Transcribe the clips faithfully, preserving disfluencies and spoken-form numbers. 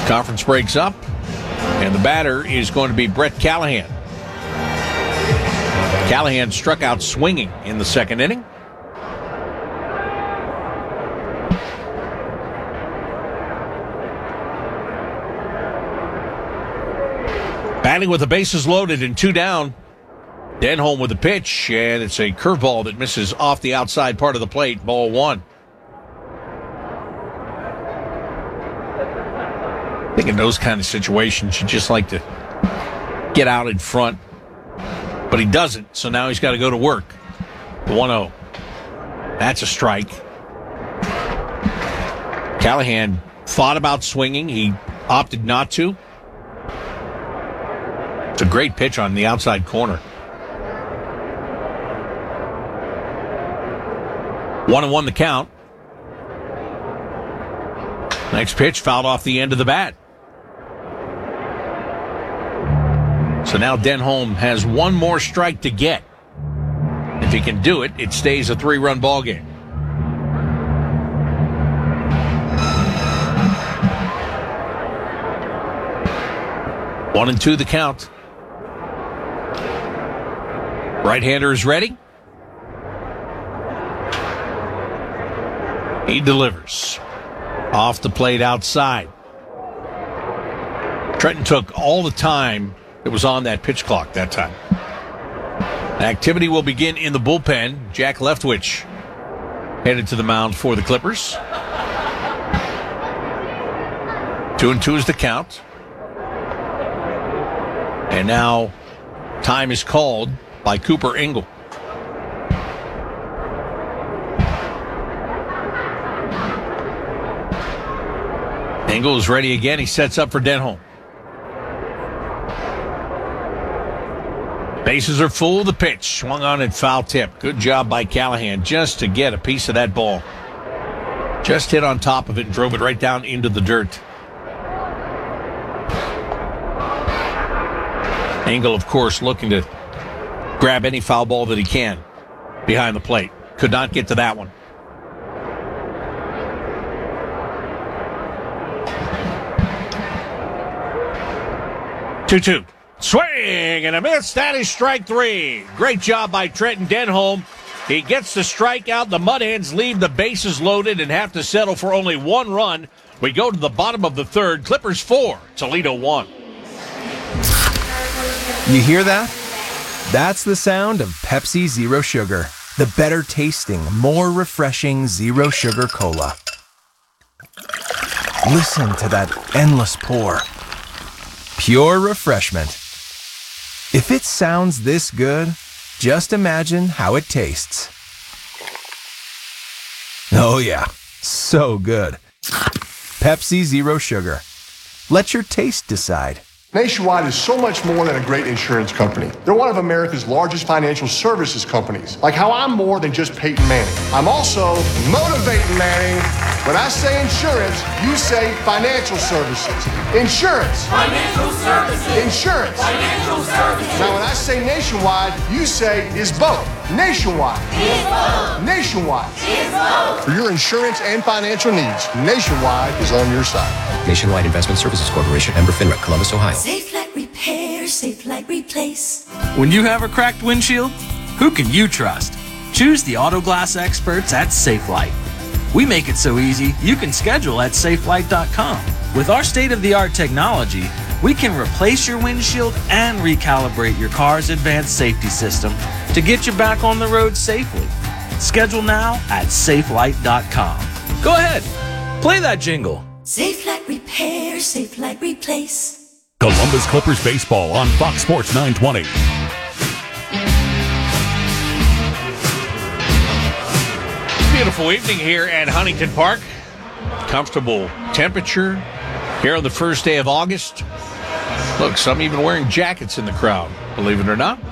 Conference breaks up, and the batter is going to be Brett Callahan. Callahan struck out swinging in the second inning. Batting with the bases loaded and two down. Denholm with the pitch, and it's a curveball that misses off the outside part of the plate. Ball one. I think in those kind of situations, you just like to get out in front. But he doesn't, so now he's got to go to work. one oh. That's a strike. Callahan thought about swinging. He opted not to. It's a great pitch on the outside corner. One and one the count. Next pitch fouled off the end of the bat. So now Denholm has one more strike to get. If he can do it, it stays a three-run ball game. One and two the count. Right-hander is ready. He delivers. Off the plate outside. Trenton took all the time that was on that pitch clock that time. Activity will begin in the bullpen. Jack Leftwich headed to the mound for the Clippers. Two and two is the count. And now time is called by Cooper Ingle. Ingle is ready again. He sets up for Denholm. Bases are full. The pitch swung on and foul tip. Good job by Callahan just to get a piece of that ball. Just hit on top of it and drove it right down into the dirt. Ingle, of course, looking to grab any foul ball that he can behind the plate. Could not get to that one. two two. Swing and a miss. That is strike three. Great job by Trenton Denholm. He gets the strikeout. The Mud Hens leave the bases loaded and have to settle for only one run. We go to the bottom of the third. Clippers four, Toledo one. You hear that? That's the sound of Pepsi Zero Sugar. The better tasting, more refreshing Zero Sugar Cola. Listen to that endless pour. Pure refreshment. If it sounds this good, just imagine how it tastes. Oh yeah, so good. Pepsi Zero Sugar. Let your taste decide. Nationwide is so much more than a great insurance company. They're one of America's largest financial services companies. Like how I'm more than just Peyton Manning. I'm also motivating Manning. When I say insurance, you say financial services. Insurance. Financial services. Insurance. Financial services. Now when I say nationwide, you say is both. Nationwide. Is both. Nationwide. Is both. For your insurance and financial needs, Nationwide is on your side. Nationwide Investment Services Corporation, member FINRA, Columbus, Ohio. Safe like repair, safe like replace. When you have a cracked windshield, who can you trust? Choose the Auto Glass experts at Safelite. We make it so easy, you can schedule at safelite dot com. With our state-of-the-art technology, we can replace your windshield and recalibrate your car's advanced safety system to get you back on the road safely. Schedule now at safelite dot com. Go ahead, play that jingle. Safe like repair, safe like replace. Columbus Clippers baseball on Fox Sports nine twenty. Beautiful evening here at Huntington Park. Comfortable temperature here on the first day of August. Look, some even wearing jackets in the crowd, believe it or not.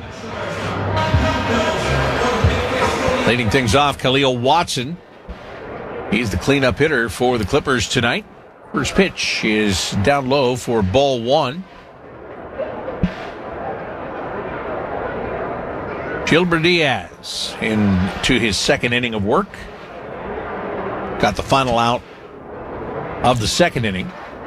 Leading things off, Khalil Watson. He's the cleanup hitter for the Clippers tonight. First pitch is down low for ball one. Gilbert Diaz into his second inning of work. Got the final out of the second inning.